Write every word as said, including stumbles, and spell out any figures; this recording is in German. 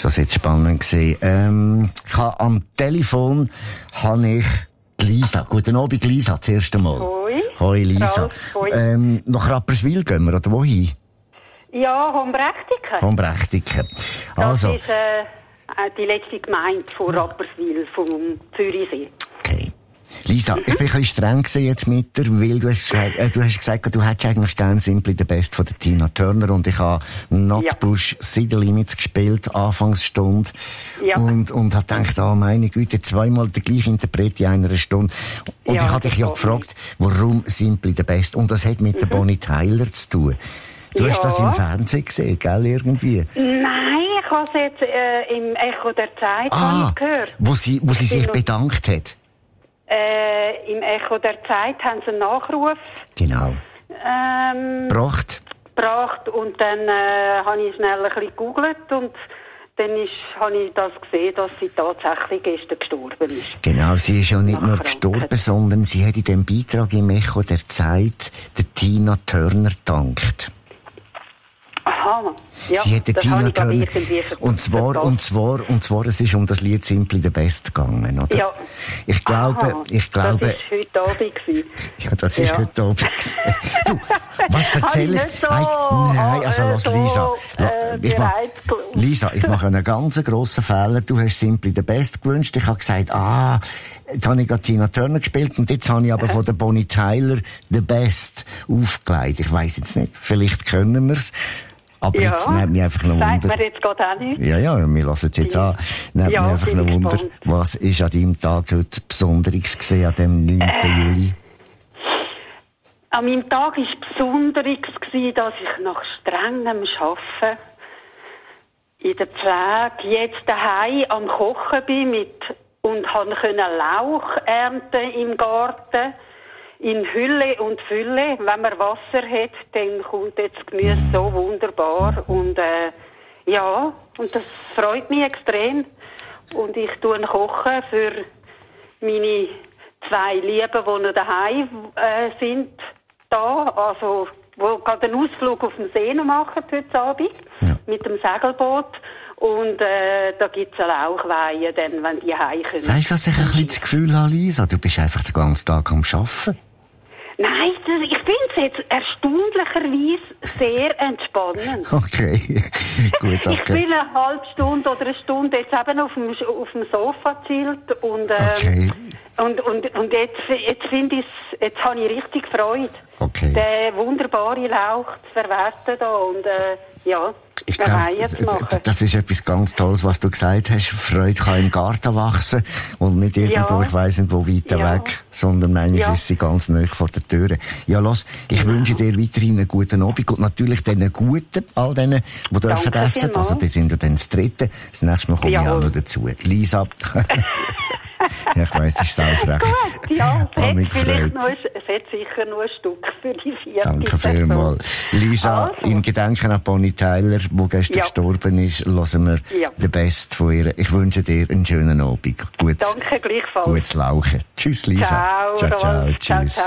das jetzt spannend gewesen. Ähm, ich habe am Telefon habe ich Lisa. Guten Abend, Lisa, das erste Mal. Hoi. Hoi, Lisa. Ralf, hoi. Ähm, nach Rapperswil gehen wir, oder wohin? Ja, Hombrechtiken. Hombrechtiken. Das Also. ist äh, die letzte Gemeinde von Rapperswil, vom Zürichsee. Okay. Lisa, ich bin ein bisschen streng gewesen jetzt mit dir, weil du hast gesagt, äh, du hast gesagt, du hättest eigentlich gerne Simply the Best von der Tina Turner und ich habe Notbusch ja. City Limits gespielt, Anfangsstunde. Ja. Und, und habe gedacht, oh meine Güte, zweimal der gleiche Interpret in einer Stunde. Und ja, ich habe dich ja gefragt, warum Simply the Best? Und das hat mit mhm. der Bonnie Tyler zu tun. Du ja. hast das im Fernsehen gesehen, gell, irgendwie? Nein, ich habe es jetzt äh, im Echo der Zeit ah, gehört. Wo sie, wo sie sich bedankt hat. Äh, im Echo der Zeit haben sie einen Nachruf genau. ähm, gebracht. gebracht und dann äh, habe ich schnell ein bisschen gegoogelt und dann habe ich das gesehen, dass sie tatsächlich gestern gestorben ist. Genau, sie ist ja nicht nur gestorben, sondern sie hat in dem Beitrag im Echo der Zeit der Tina Turner gedankt. Aha, ja, sie hat das Tina habe ich Turner, und zwar, und zwar, und zwar, es ist um das Lied Simply the Best gegangen, oder? Ja. Ich glaube, Aha, ich glaube. Das ist heute Abend gewesen. Ja, das ist ja. heute Abend. Du, was erzähle ich? So, Nein, also, äh, los, so, Lisa. Äh, ich mach, Lisa, ich mache einen ganz grossen Fehler. Du hast Simply the Best gewünscht. Ich habe gesagt, ah, jetzt habe ich gerade Tina Turner gespielt und jetzt habe ich aber von der Bonnie Tyler The Best aufgelegt. Ich weiss jetzt nicht, vielleicht können wir's. Aber ja, jetzt nimmt mich einfach noch Wunder. Sagt mir jetzt gerade auch nicht. Ja, ja, wir lassen es jetzt ja. an. Nimmt ja, mich einfach noch Wunder. Spannend. Was ist an deinem Tag heute Besonderes gesehen, an dem neunten Äh, Juli? An meinem Tag war Besonderes gewesen, dass ich nach strengem Arbeiten in der Pflege jetzt daheim am Kochen bin mit, und konnte Lauch ernten im Garten. In Hülle und Fülle. Wenn man Wasser hat, dann kommt jetzt das Gemüse so wunderbar. Und äh, ja, und das freut mich extrem. Und ich tue kochen für meine zwei Lieben, die noch daheim äh, sind, da. Also, die gerade einen Ausflug auf dem See noch machen heute Abend. Ja. Mit dem Segelboot. Und äh, da gibt es eine Lauchweihe, dann, wenn die heimkommen. Weißt du, was ich ein bisschen das Gefühl habe, Lisa? Du bist einfach den ganzen Tag am Arbeiten. Nein, ich finde es jetzt erstaunlicherweise sehr entspannend. Okay, gut, okay. Ich bin eine halbe Stunde oder eine Stunde jetzt eben auf dem, auf dem Sofa gechillt und, ähm, okay. und, und, und jetzt, jetzt finde ich jetzt habe ich richtig Freude, okay. den wunderbaren Lauch zu verwerten da und, äh, ja. Ich glaube, das ist etwas ganz Tolles, was du gesagt hast. Freude kann im Garten wachsen und nicht irgendwo, ja. ich weiss nicht, wo weiter ja. weg, sondern eigentlich ja. ist sie ganz nahe vor der Tür. Ja, los, ich genau. wünsche dir weiterhin einen guten Abend und natürlich den guten, all denen, die dürfen essen. Also, die sind ja dann das Dritte. Das nächste Mal komme ja. ich auch noch dazu. Lisa. Ja, ich weiss, es ist saufrech. Gut, ja, es hat, vielleicht noch ein, es hat sicher noch ein Stück für die vierte Danke vielmals. Lisa, also. In Gedenken an Bonnie Tyler, die gestern ja. gestorben ist, hören wir ja. den Best von ihr. Ich wünsche dir einen schönen Abend. Gutes, Danke, gleichfalls. Gutes Lauchen. Tschüss, Lisa. Ciao, ciao, ciao, ciao, tschüss. Ciao.